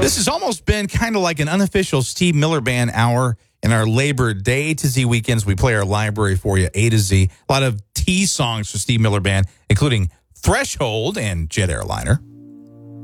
This has almost been kind of like an unofficial Steve Miller Band hour in our Labor Day to Z weekends. We play our library for you, A to Z. A lot of T songs for Steve Miller Band, including Threshold and Jet Airliner.